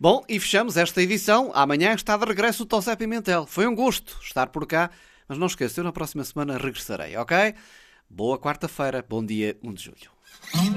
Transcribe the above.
Bom, e fechamos esta edição. Amanhã está de regresso o Tosé Pimentel. Foi um gosto estar por cá, mas não esqueça, eu na próxima semana regressarei, ok? Boa quarta-feira, bom dia, 1 de julho.